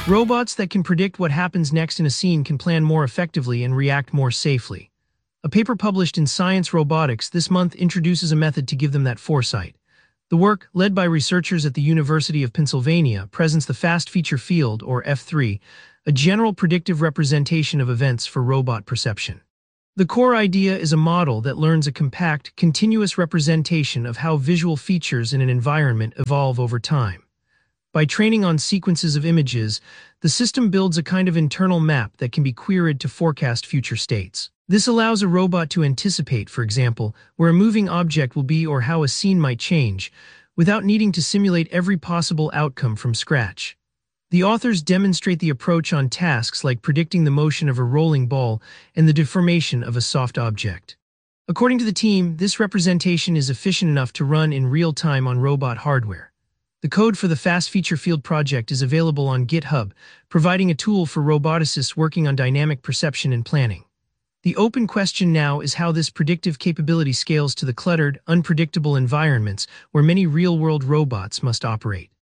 Robots that can predict what happens next in a scene can plan more effectively and react more safely. A paper published in Science Robotics this month introduces a method to give them that foresight. The work, led by researchers at the University of Pennsylvania, presents the Fast Feature Field, or F3, a general predictive representation of events for robot perception. The core idea is a model that learns a compact, continuous representation of how visual features in an environment evolve over time. By training on sequences of images, the system builds a kind of internal map that can be queried to forecast future states. This allows a robot to anticipate, for example, where a moving object will be or how a scene might change, without needing to simulate every possible outcome from scratch. The authors demonstrate the approach on tasks like predicting the motion of a rolling ball and the deformation of a soft object. According to the team, this representation is efficient enough to run in real time on robot hardware. The code for the Fast Feature Field project is available on GitHub, providing a tool for roboticists working on dynamic perception and planning. The open question now is how this predictive capability scales to the cluttered, unpredictable environments where many real-world robots must operate.